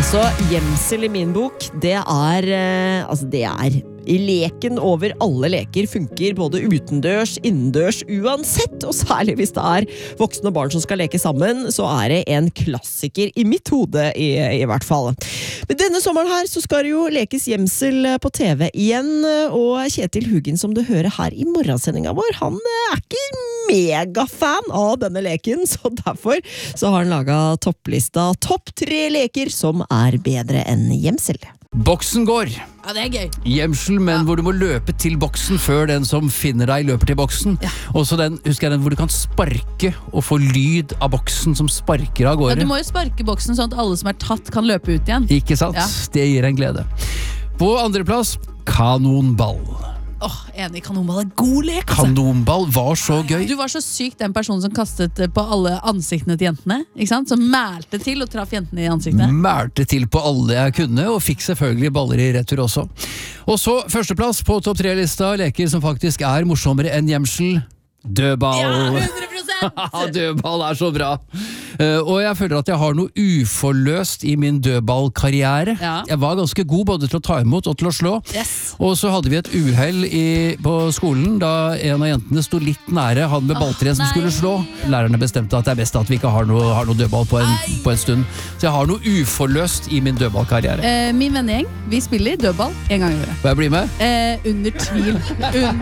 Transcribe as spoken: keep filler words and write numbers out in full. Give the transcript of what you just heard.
Altså, gjemsel i min bok, det er, eh, altså det er leken over alle leker, funker både utendørs, innendørs, uansett, og særlig hvis det er voksne og barn som skal leke sammen, så er det en klassiker i mitt hode i, i hvert fall. Men denne sommeren her så skal det jo lekes gjemsel på T V igjen, og Kjetil Hugin som du hører her i morgensendingen vår, han er ikke megafan av denne leken, så derfor så har han laget topplista topp tre leker som er bedre enn gjemsel. Boksen går. Ja, det er gøy. Gjemsel, men ja. Hvor du må løpe til boksen før den som finner deg løper til boksen. Ja. Og så den, husker jeg den hvor du kan sparke og få lyd av boksen som sparker av gårde. Ja, du må jo sparke boksen sånn at alle som er tatt kan løpe ut igjen. Ikke sant? Ja. Det gir en glede. På andre plass, kanonball. Åh, oh, enig, kanonball er god lek, altså. Kanonball var så gøy. Du var så syk den personen som kastet på alle ansiktene til jentene, ikke sant? Som mælte til og traff jentene i ansiktene. Mælte til på alle jeg kunne, og fikk selvfølgelig baller i retur også. Og så førsteplass på topp tre-lista leker som faktisk er morsommere enn gjemsel. Dødball. Ja, hundre prosent! Dødball er så bra. Uh, og jeg føler at jeg har noe uforløst i min dødballkarriere. Ja. Jeg var ganske god både til å ta imot og til å slå. Yes. Og så hadde vi et uheld i, på skolen da en av jentene sto litt nære han med balltreet som nei. skulle slå. Lærerne bestemte at det er best at vi ikke har noe, har noe dødball på en, på en stund. Så jeg har noe uforløst i min dødballkarriere. Uh, min vennegjeng, vi spiller dødball en gang i året. Får jeg bli med? Uh, under tvil. Un